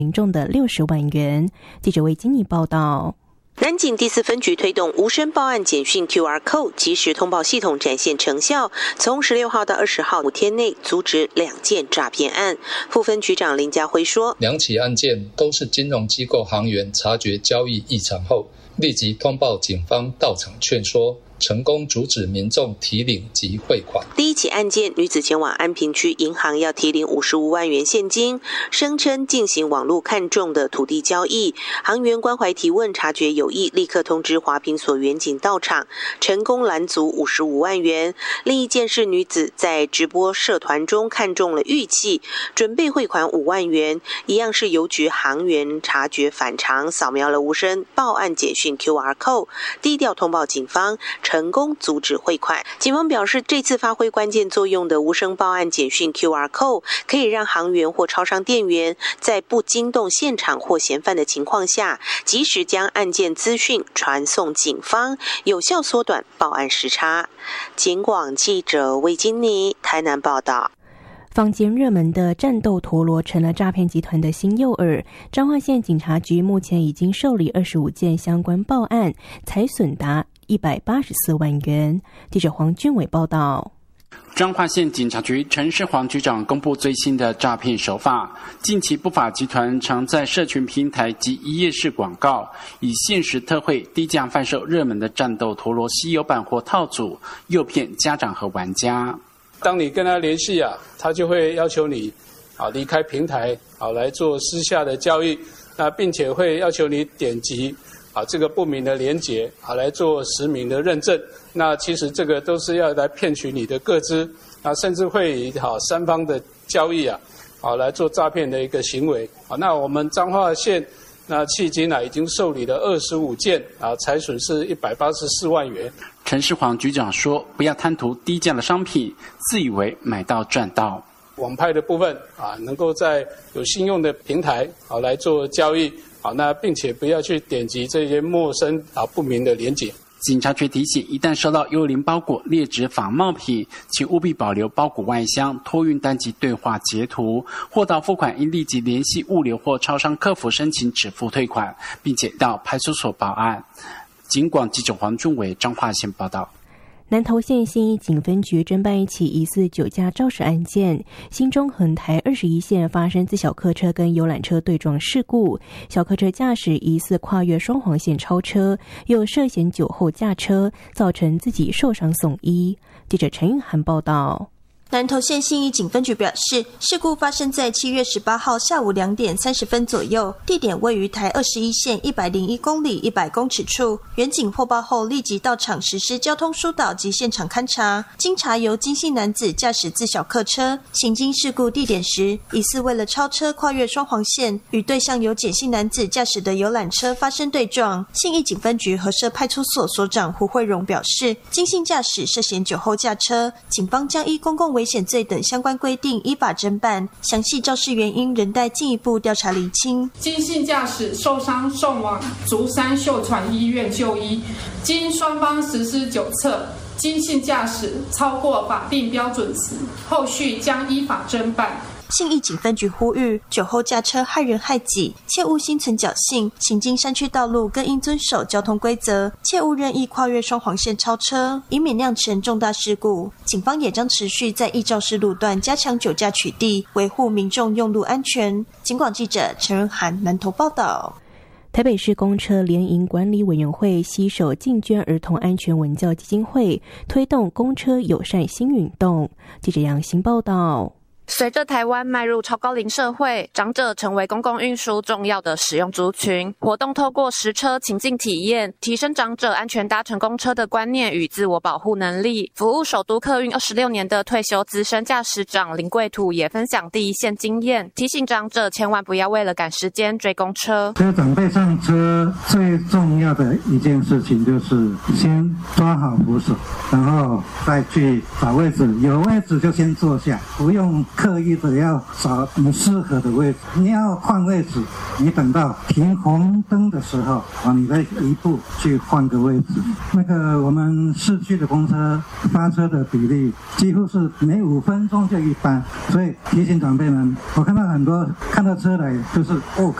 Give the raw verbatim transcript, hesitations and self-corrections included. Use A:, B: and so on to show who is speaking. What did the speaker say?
A: 民众的六十万元。记者魏金妮报道。
B: 南警第四分局推动无声报案简讯 Q R Code 即时通报系统展现成效，从十六号到二十号五天内阻止两件诈骗案。副分局长林家辉说，
C: 两起案件都是金融机构行员察觉交易异常后，立即通报警方到场劝说，成功阻止民众提领及汇款。
B: 第一起案件，女子前往安平区银行要提领五十五万元现金，声称进行网络看中的土地交易，行员关怀提问，察觉有异，立刻通知华坪所员警到场，成功拦阻五十五万元。另一件是女子在直播社团中看中了玉器，准备汇款五万元，一样是邮局行员察觉反常，扫描了无声报案简讯 Q R Code， 低调通报警方，成功阻止汇款。警方表示，这次发挥关键作用的无声报案简讯 Q R Code 可以让行员或超商店员在不惊动现场或嫌犯的情况下，及时将案件资讯传送警方，有效缩短报案时差。警广记者魏金妮台南报道。
A: 坊间热门的战斗陀螺成了诈骗集团的新诱饵。彰化县警察局目前已经受理二十五件相关报案，财损达一百八十四万元。记者黄俊伟报道。
D: 彰化县警察局陈世煌局长公布最新的诈骗手法。近期不法集团常在社群平台及一页式广告，以限时特惠低价贩售热门的战斗陀螺稀有版或套组，诱骗家长和玩家。
E: 当你跟他联系啊，他就会要求你啊离开平台啊来做私下的交易，那并且会要求你点击啊这个不明的连结啊来做实名的认证。那其实这个都是要来骗取你的个资啊，甚至会以好三方的交易啊啊来做诈骗的一个行为啊。那我们彰化县那迄今啊已经受理了二十五件啊，财损是一百八十四万元。
D: 陈世煌局长说，不要贪图低价的商品，自以为买到赚到。
E: 网拍的部分啊，能够在有信用的平台啊来做交易啊，那并且不要去点击这些陌生啊不明的连结。
D: 警察局提醒，一旦收到幽灵包裹、劣质仿冒品，请务必保留包裹外箱、托运单及对话截图，货到付款应立即联系物流或超商客服申请止付退款，并且到派出所报案。警广记者黄俊伟彰化县报道。
A: 南投县信义警分局侦办一起疑似酒驾肇事案件，新中横台二十一线发生自小客车跟游览车对撞事故，小客车驾驶疑似跨越双黄线超车，又涉嫌酒后驾车，造成自己受伤送医。记者陈韵涵报道。
F: 南投县信义警分局表示，事故发生在七月十八号下午两点三十分左右，地点位于台二十一线一百零一公里一百公尺处。员警获报后立即到场实施交通疏导及现场勘查。经查，由金姓男子驾驶自小客车行经事故地点时，疑似为了超车跨越双黄线，与对向由简姓男子驾驶的游览车发生对撞。信义警分局和社派出所所长胡慧荣表示，金姓驾驶涉嫌酒后驾车，警方将依公共危险罪等相关规定依法侦办，详细肇事原因仍待进一步调查厘清。
G: 金姓驾驶受伤送往竹山秀传医院就医，经双方实施酒测，金姓驾驶超过法定标准值，后续将依法侦办。
F: 信义警分局呼吁，酒后驾车害人害己，切勿心存侥幸，行经山区道路更应遵守交通规则，切勿任意跨越双黄线超车，以免酿成重大事故。警方也将持续在依肇事路段加强酒驾取缔，维护民众用路安全。警广记者陈仁涵南投报道。
A: 台北市公车联营管理委员会携手进捐儿童安全文教基金会，推动公车友善新运动。记者杨新报道。
H: 随着台湾迈入超高龄社会，长者成为公共运输重要的使用族群。活动透过实车情境体验，提升长者安全搭乘公车的观念与自我保护能力。服务首都客运二十六年的退休资深驾驶长林贵土也分享第一线经验，提醒长者千万不要为了赶时间追公车。
I: 所以长辈上车最重要的一件事情就是先抓好扶手，然后再去找位置，有位置就先坐下，不用刻意的要找你适合的位置。你要换位置，你等到停红灯的时候啊，你再一步去换个位置。那个我们市区的公车发车的比例几乎是每五分钟就一班，所以提醒长辈们，我看到很多看到车来就是哦。